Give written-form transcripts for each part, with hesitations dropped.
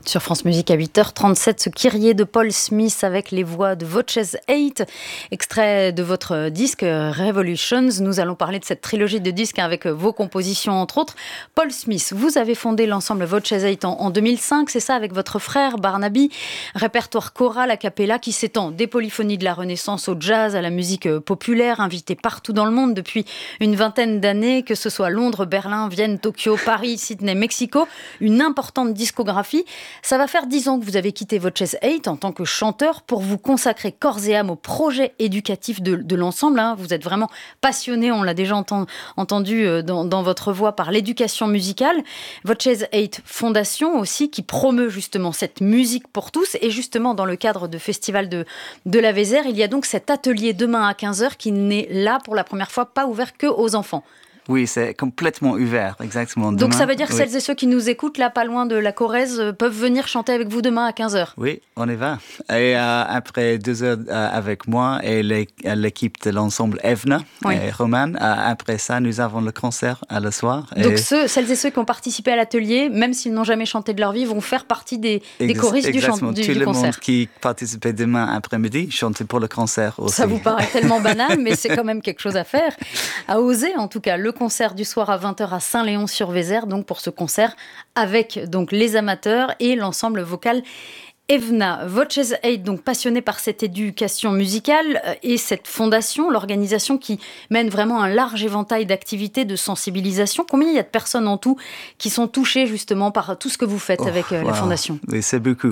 Sur France Musique à 8h37, ce Kyrie de Paul Smith avec les voix de Voces 8, extrait de votre disque Revolutions. Nous allons parler de cette trilogie de disques avec vos compositions entre autres. Paul Smith, vous avez fondé l'ensemble Voces 8 en 2005, c'est ça, avec votre frère Barnaby, répertoire choral a cappella qui s'étend des polyphonies de la Renaissance au jazz, à la musique populaire, invité partout dans le monde depuis une vingtaine d'années, que ce soit Londres, Berlin, Vienne, Tokyo, Paris, Sydney, Mexico, une importante discographie. Ça va faire 10 ans que vous avez quitté Voces 8 en tant que chanteur pour vous consacrer corps et âme au projet éducatif de l'ensemble. Vous êtes vraiment passionné, on l'a déjà entendu dans votre voix, par l'éducation musicale. Voces 8 Fondation aussi, qui promeut justement cette musique pour tous. Et justement, dans le cadre de Festival de la Vézère, il y a donc cet atelier demain à 15h qui n'est là pour la première fois pas ouvert que aux enfants. Oui, c'est complètement ouvert, exactement. Donc ça veut dire que celles et ceux qui nous écoutent, là, pas loin de la Corrèze, peuvent venir chanter avec vous demain à 15h. Oui, on y va. Et après 2 heures avec moi et l'équipe de l'ensemble Evna et Roman, après ça, nous avons le concert le soir. Donc celles et ceux qui ont participé à l'atelier, même s'ils n'ont jamais chanté de leur vie, vont faire partie des choristes du concert. Tout le monde qui participait demain après-midi chantait pour le concert aussi. Ça vous paraît tellement banal, mais c'est quand même quelque chose à faire, à oser en tout cas. Le concert du soir à 20h à Saint-Léon-sur-Vézère, donc pour ce concert avec donc les amateurs et l'ensemble vocal Evna. Voces 8, donc passionné par cette éducation musicale et cette fondation, l'organisation qui mène vraiment un large éventail d'activités de sensibilisation. Combien il y a de personnes en tout qui sont touchées justement par tout ce que vous faites avec la fondation? Oui, c'est beaucoup.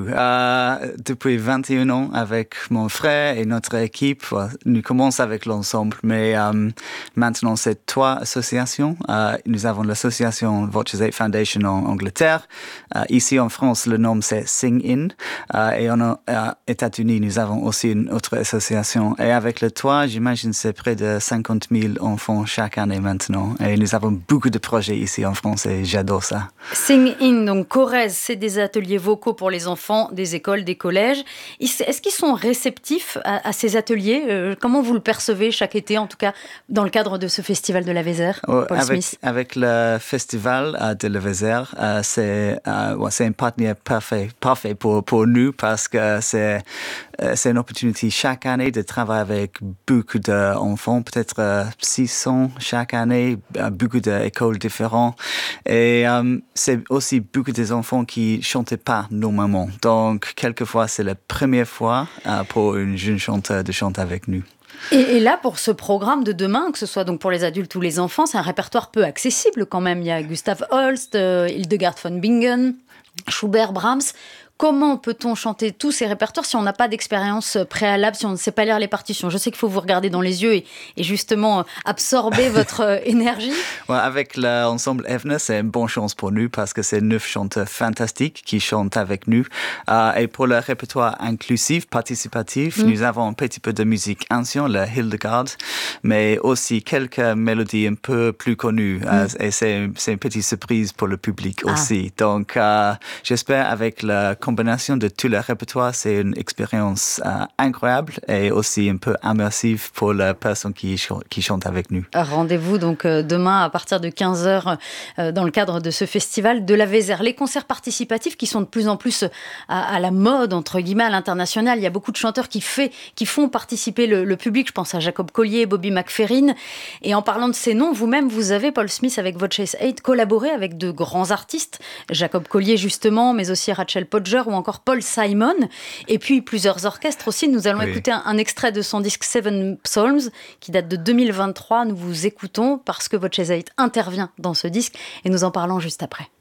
Depuis 21 ans avec mon frère et notre équipe, nous commençons avec l'ensemble, mais maintenant c'est 3 associations. Nous avons l'association Voces 8 Foundation en Angleterre. Ici en France, le nom c'est Sing In. Et aux États-Unis, nous avons aussi une autre association. Et avec le toit, j'imagine c'est près de 50 000 enfants chaque année maintenant. Et nous avons beaucoup de projets ici en France et j'adore ça. Sing In, donc Corrèze, c'est des ateliers vocaux pour les enfants, des écoles, des collèges. Est-ce qu'ils sont réceptifs à ces ateliers? Comment vous le percevez chaque été, en tout cas dans le cadre de ce festival de la Vézère, Paul Smith? Avec le festival de la Vézère, c'est un partenaire parfait pour nous parce que c'est une opportunité chaque année de travailler avec beaucoup d'enfants, peut-être 600 chaque année, beaucoup d'écoles différentes. Et c'est aussi beaucoup des enfants qui ne chantaient pas normalement. Donc, quelquefois, c'est la première fois pour une jeune chanteur de chanter avec nous. Et là, pour ce programme de demain, que ce soit donc pour les adultes ou les enfants, c'est un répertoire peu accessible quand même. Il y a Gustav Holst, Hildegard von Bingen, Schubert, Brahms. Comment peut-on chanter tous ces répertoires si on n'a pas d'expérience préalable, si on ne sait pas lire les partitions? Je sais qu'il faut vous regarder dans les yeux et justement absorber votre énergie. Ouais, avec l'ensemble Evna, c'est une bonne chance pour nous parce que c'est 9 chanteurs fantastiques qui chantent avec nous. Et pour le répertoire inclusif, participatif, nous avons un petit peu de musique ancienne, le Hildegard, mais aussi quelques mélodies un peu plus connues. Et c'est une petite surprise pour le public aussi. Donc, j'espère avec la combinaison de tout le répertoire, c'est une expérience incroyable et aussi un peu immersive pour la personne qui chante avec nous. Rendez-vous donc demain à partir de 15h dans le cadre de ce festival de la Vézère. Les concerts participatifs qui sont de plus en plus à la mode, entre guillemets, à l'international. Il y a beaucoup de chanteurs qui font participer le public. Je pense à Jacob Collier, Bobby McFerrin. Et en parlant de ces noms, vous-même, vous avez, Paul Smith, avec Voces 8, collaboré avec de grands artistes. Jacob Collier, justement, mais aussi Rachel Podger ou encore Paul Simon, et puis plusieurs orchestres aussi. Nous allons écouter un extrait de son disque Seven Psalms, qui date de 2023. Nous vous écoutons parce que Voces 8 intervient dans ce disque, et nous en parlons juste après.